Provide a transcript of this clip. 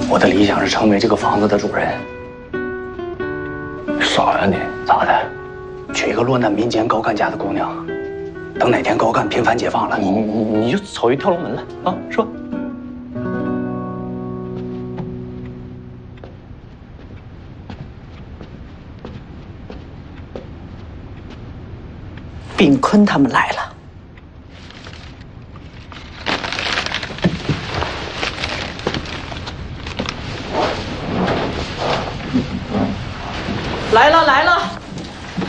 我的理想是成为这个房子的主人。 傻呀你？ 咋的？娶一个落难民间高干家的姑娘，等哪天高干频繁解放了， 你就走一跳龙门了啊，是吧？ 炳坤他们来了。来了来了，